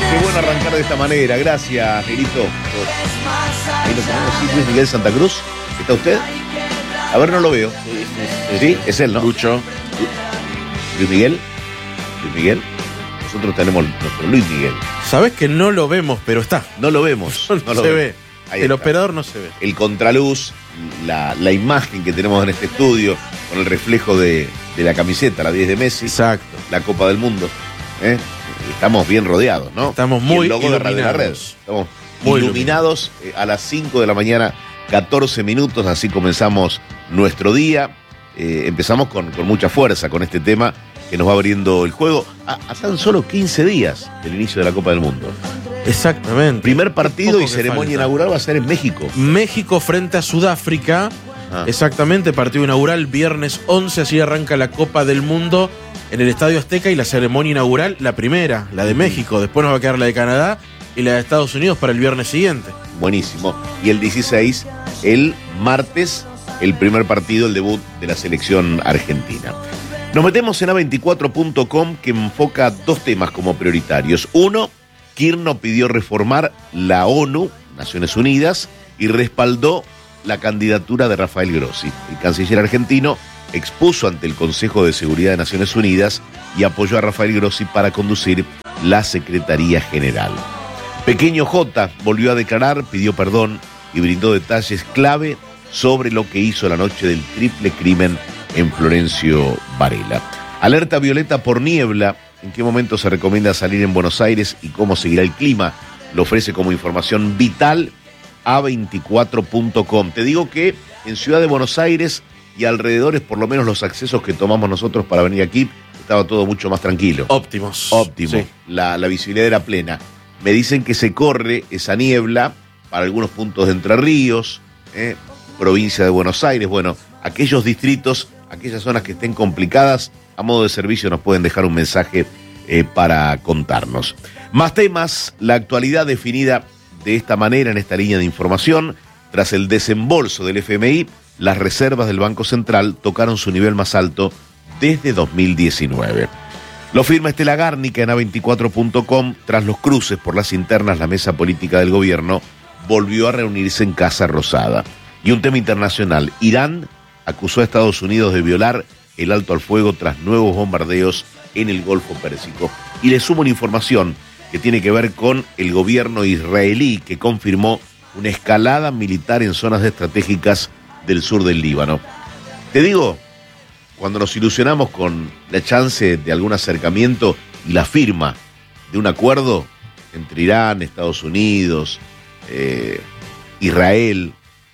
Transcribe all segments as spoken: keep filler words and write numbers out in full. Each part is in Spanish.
Qué bueno arrancar de esta manera. Gracias, Negrito. Ahí lo tenemos, sí, Luis Miguel Santa Cruz. ¿Está usted? A ver, no lo veo. Sí, sí, es él, ¿no? Lucho. Luis Miguel. Luis Miguel. Nosotros tenemos nuestro Luis Miguel. Sabés que no lo vemos, pero está. No lo vemos. No, No lo se vemos. ve. Ahí El está. operador no se ve. El contraluz, la, la imagen que tenemos en este estudio, con el reflejo de, de la camiseta, la diez de Messi, Exacto. la Copa del Mundo. ¿eh? Estamos bien rodeados, ¿no? Estamos Y muy el logo de Radio La Red. iluminados. Estamos Muy iluminados eh, a las cinco de la mañana, catorce minutos, así comenzamos nuestro día. Eh, empezamos con, con mucha fuerza con este tema que nos va abriendo el juego a, a tan solo quince días del inicio de la Copa del Mundo. Exactamente. Primer partido Poco y que ceremonia falta. inaugural va a ser en México. México frente a Sudáfrica. Ah. Exactamente, partido inaugural viernes once, así arranca la Copa del Mundo en el Estadio Azteca, y la ceremonia inaugural, la primera, la de México, después nos va a quedar la de Canadá y la de Estados Unidos para el viernes siguiente. Buenísimo. Y el dieciséis, el martes, el primer partido, el debut de la selección argentina. Nos metemos en A veinticuatro punto com, que enfoca dos temas como prioritarios. Uno, Kirchner pidió reformar la ONU, Naciones Unidas, y respaldó la candidatura de Rafael Grossi. El canciller argentino expuso ante el Consejo de Seguridad de Naciones Unidas y apoyó a Rafael Grossi para conducir la Secretaría General. Pequeño J volvió a declarar, pidió perdón y brindó detalles clave sobre lo que hizo la noche del triple crimen en Florencio Varela. Alerta violeta por niebla. ¿En qué momento se recomienda salir en Buenos Aires y cómo seguirá el clima? Lo ofrece como información vital A veinticuatro punto com. Te digo que en Ciudad de Buenos Aires y alrededores, por lo menos los accesos que tomamos nosotros para venir aquí, estaba todo mucho más tranquilo. Óptimos. Óptimo. Sí. La, la visibilidad era plena. Me dicen que se corre esa niebla para algunos puntos de Entre Ríos, eh, provincia de Buenos Aires. Bueno, aquellos distritos, aquellas zonas que estén complicadas, a modo de servicio nos pueden dejar un mensaje eh, para contarnos. Más temas, la actualidad definida de esta manera en esta línea de información. Tras el desembolso del F M I, las reservas del Banco Central tocaron su nivel más alto desde dos mil diecinueve. Lo firma Estela Gárnica en A veinticuatro punto com. Tras los cruces por las internas, la mesa política del gobierno volvió a reunirse en Casa Rosada. Y un tema internacional, Irán acusó a Estados Unidos de violar el alto al fuego tras nuevos bombardeos en el Golfo Pérsico. Y le sumo una información que tiene que ver con el gobierno israelí, que confirmó una escalada militar en zonas estratégicas del sur del Líbano. Te digo, cuando nos ilusionamos con la chance de algún acercamiento y la firma de un acuerdo entre Irán, Estados Unidos, eh, Israel,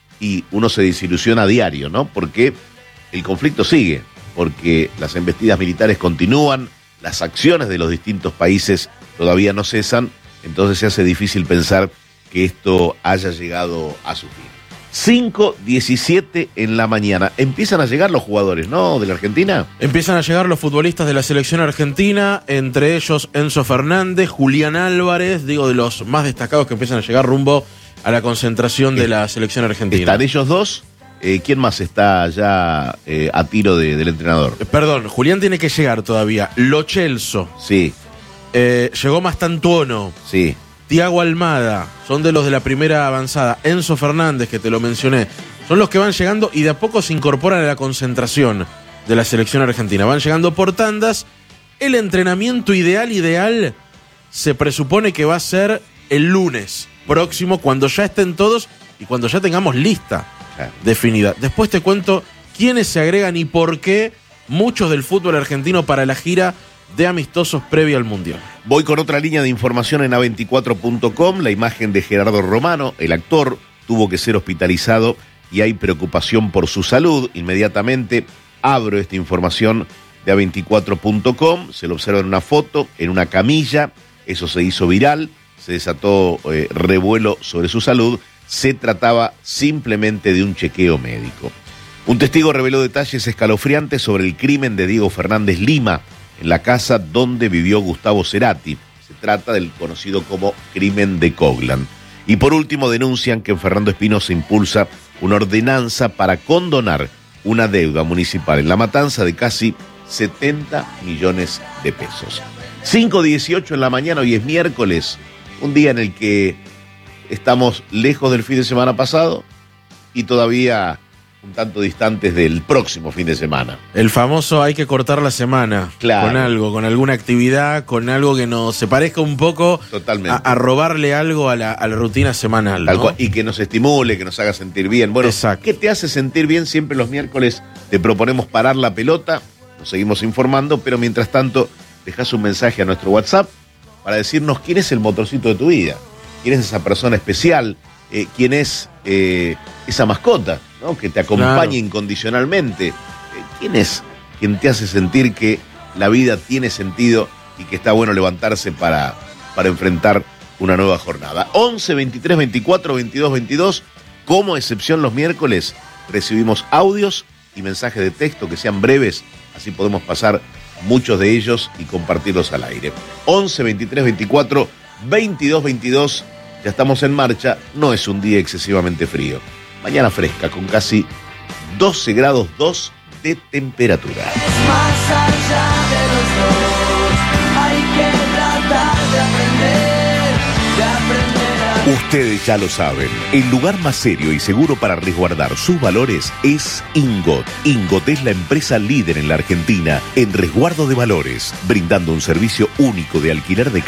y uno se desilusiona a diario, ¿no? Porque el conflicto sigue, porque las embestidas militares continúan, las acciones de los distintos países todavía no cesan, entonces se hace difícil pensar que esto haya llegado a su fin. cinco diecisiete en la mañana. Empiezan a llegar los jugadores, ¿no? De la Argentina. Empiezan a llegar los futbolistas de la selección argentina, entre ellos Enzo Fernández, Julián Álvarez, digo, de los más destacados que empiezan a llegar rumbo a la concentración de la selección argentina. Están ellos dos. Eh, ¿Quién más está ya eh, a tiro de, del entrenador? Perdón, Julián tiene que llegar todavía. Lo Celso, Sí, eh, llegó Mastantuono, sí. Tiago Almada, son de los de la primera avanzada. Enzo Fernández, que te lo mencioné, son los que van llegando y de a poco se incorporan a la concentración de la selección argentina. Van llegando por tandas. El entrenamiento ideal, ideal, se presupone que va a ser el lunes próximo, cuando ya estén todos y cuando ya tengamos lista definida. Después te cuento quiénes se agregan y por qué muchos del fútbol argentino para la gira de amistosos previa al Mundial. Voy con otra línea de información en A veinticuatro punto com. La imagen de Gerardo Romano, el actor, tuvo que ser hospitalizado y hay preocupación por su salud. Inmediatamente abro esta información de A veinticuatro punto com. Se lo observa en una foto, en una camilla. Eso se hizo viral. Se desató eh, revuelo sobre su salud. Se trataba simplemente de un chequeo médico. Un testigo reveló detalles escalofriantes sobre el crimen de Diego Fernández Lima en la casa donde vivió Gustavo Cerati. Se trata del conocido como crimen de Coglan. Y por último denuncian que en Fernando Espinosa impulsa una ordenanza para condonar una deuda municipal en La Matanza de casi setenta millones de pesos. cinco dieciocho en la mañana, hoy es miércoles, un día en el que estamos lejos del fin de semana pasado y todavía un tanto distantes del próximo fin de semana. El famoso hay que cortar la semana. Claro. Con algo, con alguna actividad, con algo que nos se parezca un poco Totalmente. A, a robarle algo a la, a la rutina semanal, Tal ¿no? cual, y que nos estimule, que nos haga sentir bien. Bueno, Exacto. ¿qué te hace sentir bien? Siempre los miércoles te proponemos parar la pelota, nos seguimos informando, pero mientras tanto dejás un mensaje a nuestro WhatsApp para decirnos quién es el motorcito de tu vida, quién es esa persona especial, eh, quién es eh, esa mascota, ¿no? Que te acompaña Claro. incondicionalmente, eh, quién es quien te hace sentir que la vida tiene sentido y que está bueno levantarse para, para enfrentar una nueva jornada. once, veintitrés, veinticuatro, veintidós, veintidós, como excepción los miércoles recibimos audios y mensajes de texto que sean breves, así podemos pasar muchos de ellos y compartirlos al aire. once, veintitrés, veinticuatro, veintidós, veintidós, ya estamos en marcha, no es un día excesivamente frío. Mañana fresca con casi doce grados dos de temperatura. Más allá de los dos, hay que tratar de aprender, de aprender a... Ustedes ya lo saben, el lugar más serio y seguro para resguardar sus valores es Ingot. Ingot es la empresa líder en la Argentina en resguardo de valores, brindando un servicio único de alquiler de